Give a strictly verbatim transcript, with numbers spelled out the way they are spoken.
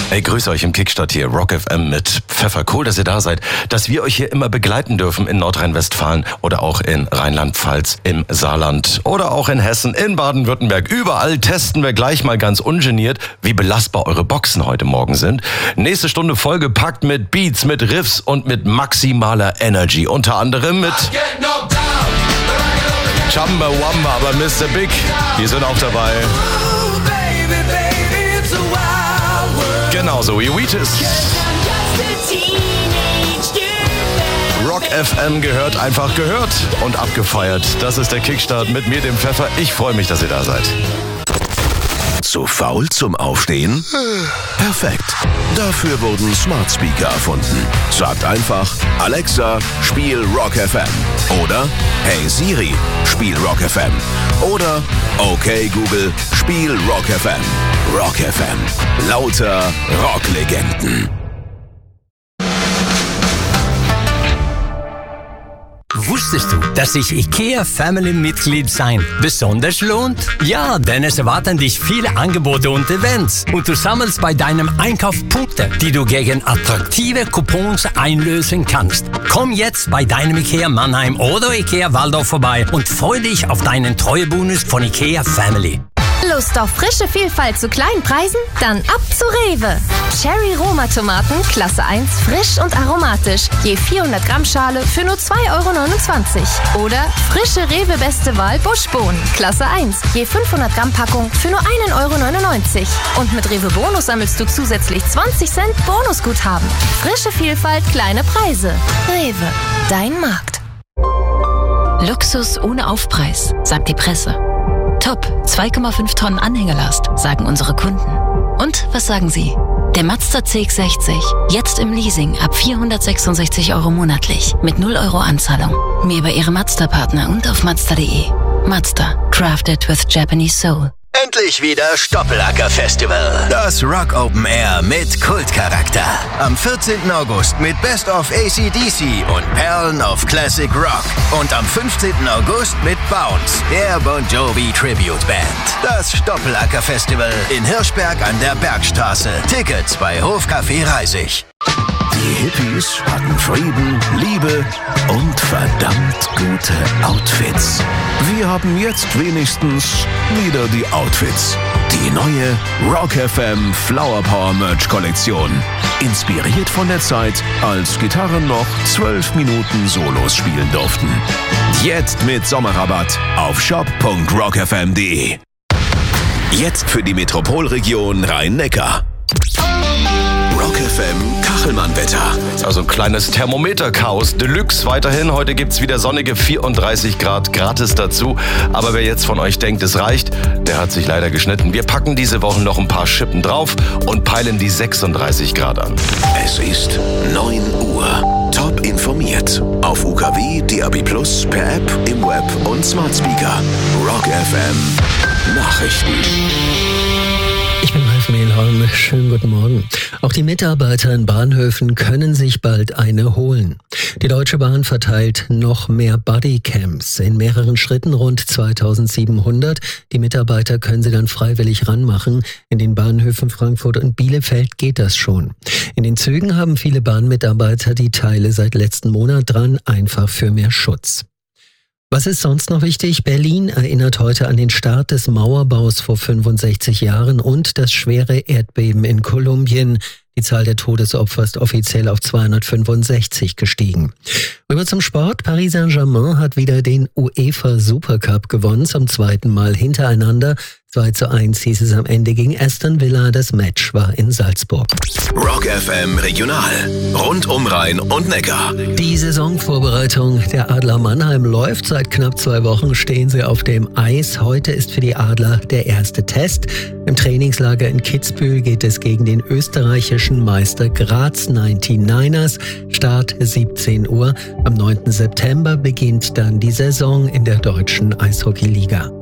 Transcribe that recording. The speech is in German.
Hey, grüße euch im Kickstart hier, Rock F M mit Pfeffer. Cool, dass ihr da seid, dass wir euch hier immer begleiten dürfen in Nordrhein-Westfalen oder auch in Rheinland-Pfalz, im Saarland oder auch in Hessen, in Baden-Württemberg. Überall testen wir gleich mal ganz ungeniert, wie belastbar eure Boxen heute Morgen sind. Nächste Stunde vollgepackt mit Beats, mit Riffs und mit maximaler Energy. Unter anderem mit Chumbawamba, aber Mister Big, die sind auch dabei. Genauso wie Wheatus. Rock F M gehört einfach gehört und abgefeiert. Das ist der Kickstart mit mir, dem Pfeffer. Ich freue mich, dass ihr da seid. Zu faul zum Aufstehen? Perfekt. Dafür wurden Smart Speaker erfunden. Sagt einfach, Alexa, spiel Rock F M. Oder, hey Siri, spiel Rock F M. Oder, okay Google, spiel Rock F M. Rock F M. Lauter Rocklegenden. Wusstest du, dass sich IKEA Family Mitglied sein besonders lohnt? Ja, denn es erwarten dich viele Angebote und Events und du sammelst bei deinem Einkauf Punkte, die du gegen attraktive Coupons einlösen kannst. Komm jetzt bei deinem IKEA Mannheim oder IKEA Waldorf vorbei und freu dich auf deinen Treuebonus von IKEA Family. Lust auf frische Vielfalt zu kleinen Preisen? Dann ab zu Rewe. Cherry Roma Tomaten, Klasse eins, frisch und aromatisch. Je vierhundert Gramm Schale für nur zwei Euro neunundzwanzig. Oder frische Rewe Beste Wahl Buschbohnen, Klasse eins. Je fünfhundert Gramm Packung für nur ein Euro neunundneunzig. Und mit Rewe Bonus sammelst du zusätzlich zwanzig Cent Bonusguthaben. Frische Vielfalt, kleine Preise. Rewe, dein Markt. Luxus ohne Aufpreis, sagt die Presse. Top, zwei Komma fünf Tonnen Anhängerlast, sagen unsere Kunden. Und was sagen Sie? Der Mazda C X sechzig, jetzt im Leasing ab vierhundertsechsundsechzig Euro monatlich, mit null Euro Anzahlung. Mehr bei Ihrem Mazda-Partner und auf Mazda punkt de. Mazda, crafted with Japanese soul. Endlich wieder Stoppelacker Festival. Das Rock Open Air mit Kultcharakter. Am vierzehnten August mit Best of A C D C und Perlen of Classic Rock. Und am fünfzehnten August mit Bounce, der Bon Jovi Tribute Band. Das Stoppelacker Festival in Hirschberg an der Bergstraße. Tickets bei Hofcafé Reisig. Die Hippies hatten Frieden, Liebe und verdammt gute Outfits. Wir haben jetzt wenigstens wieder die Outfits. Die neue Rock F M Flower Power Merch Kollektion. Inspiriert von der Zeit, als Gitarren noch zwölf Minuten Solos spielen durften. Jetzt mit Sommerrabatt auf shop punkt rock f m punkt de. Jetzt für die Metropolregion Rhein-Neckar. Rock F M Kachelmann-Wetter. Also ein kleines Thermometer-Chaos Deluxe weiterhin. Heute gibt's wieder sonnige vierunddreißig Grad gratis dazu. Aber wer jetzt von euch denkt, es reicht, der hat sich leider geschnitten. Wir packen diese Woche noch ein paar Schippen drauf und peilen die sechsunddreißig Grad an. Es ist neun Uhr. Top informiert. Auf U K W, D A B plus, per App, im Web und Smart Speaker. Rock F M Nachrichten. Ich bin Ralf Mehlholm. Schönen guten Morgen. Auch die Mitarbeiter in Bahnhöfen können sich bald eine holen. Die Deutsche Bahn verteilt noch mehr Bodycams in mehreren Schritten, rund zweitausendsiebenhundert. Die Mitarbeiter können sie dann freiwillig ranmachen. In den Bahnhöfen Frankfurt und Bielefeld geht das schon. In den Zügen haben viele Bahnmitarbeiter die Teile seit letzten Monat dran, einfach für mehr Schutz. Was ist sonst noch wichtig? Berlin erinnert heute an den Start des Mauerbaus vor fünfundsechzig Jahren und das schwere Erdbeben in Kolumbien. Die Zahl der Todesopfer ist offiziell auf zweihundertfünfundsechzig gestiegen. Rüber zum Sport. Paris Saint-Germain hat wieder den UEFA Supercup gewonnen, zum zweiten Mal hintereinander. zwei zu eins hieß es am Ende gegen Aston Villa. Das Match war in Salzburg. Rock F M Regional. Rund um Rhein und Neckar. Die Saisonvorbereitung der Adler Mannheim läuft. Seit knapp zwei Wochen stehen sie auf dem Eis. Heute ist für die Adler der erste Test. Im Trainingslager in Kitzbühel geht es gegen den österreichischen Meister Graz neunundneunzigers. Start siebzehn Uhr. Am neunten September beginnt dann die Saison in der deutschen Eishockeyliga.